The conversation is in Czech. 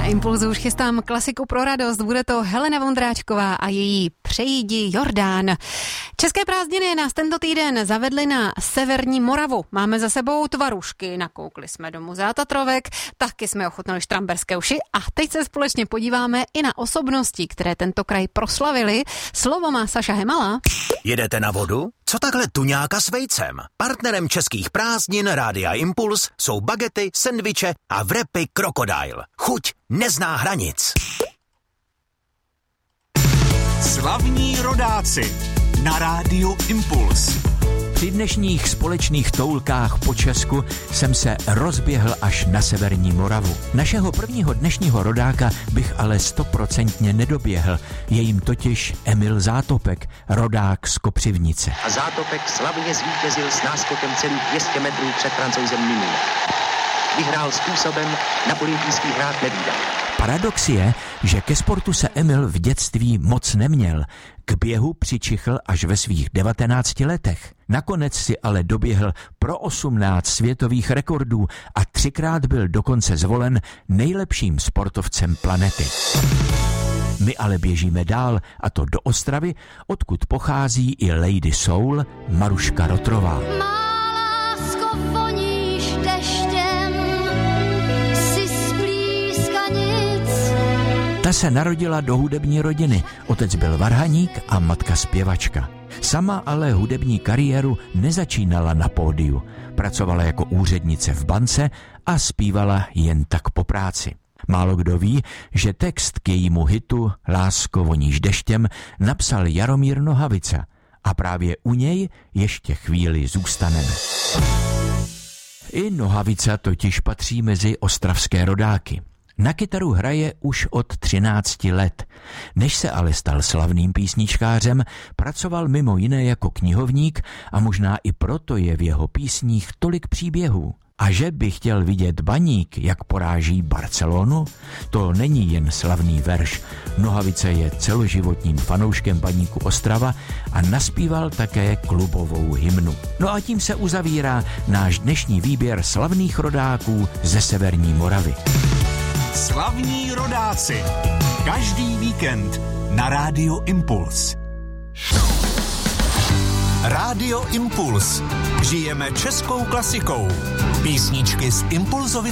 Impulzu už chystám klasiku pro radost. Bude to Helena Vondráčková a její Přejdi Jordán. České prázdniny nás tento týden zavedly na severní Moravu. Máme za sebou tvarušky, nakoukli jsme do muzea Tatrovek, taky jsme ochutnali štramberské uši a teď se společně podíváme i na osobnosti, které tento kraj proslavili. Slovo má Saša Hemala. Jedete na vodu? Co takhle tuňáka s vejcem? Partnerem českých prázdnin Rádia Impuls jsou bagety, sendviče a wrapy Krokodil. Chuť nezná hranic. Slavní rodáci na Rádiu Impuls. Při dnešních společných toulkách po Česku jsem se rozběhl až na severní Moravu. Našeho prvního dnešního rodáka bych ale 100% nedoběhl. Je jim totiž Emil Zátopek, rodák z Kopřivnice. A Zátopek slavně zvítězil s náskokem celých 200 metrů před Francouzem Mimí. Vyhrál způsobem na olympijských hrách nevídal. Paradox je, že ke sportu se Emil v dětství moc neměl. K běhu přičichl až ve svých 19 letech. Nakonec si ale doběhl pro 18 světových rekordů a 3krát byl dokonce zvolen nejlepším sportovcem planety. My ale běžíme dál, a to do Ostravy, odkud pochází i Lady Soul Maruška Rotrová. Ta se narodila do hudební rodiny. Otec byl varhaník a matka zpěvačka. Sama ale hudební kariéru nezačínala na pódiu. Pracovala jako úřednice v bance a zpívala jen tak po práci. Málo kdo ví, že text k jejímu hitu Lásko voníš deštěm napsal Jaromír Nohavica a právě u něj ještě chvíli zůstaneme. I Nohavica totiž patří mezi ostravské rodáky. Na kytaru hraje už od 13 let. Než se ale stal slavným písničkářem, pracoval mimo jiné jako knihovník a možná i proto je v jeho písních tolik příběhů. A že by chtěl vidět Baník, jak poráží Barcelonu, to není jen slavný verš. Nohavica je celoživotním fanouškem Baníku Ostrava a naspíval také klubovou hymnu. No a tím se uzavírá náš dnešní výběr slavných rodáků ze severní Moravy. Slavní rodáci. Každý víkend na Rádiu Impuls. Rádio Impuls. Žijeme českou klasikou. Písničky z Impulzovy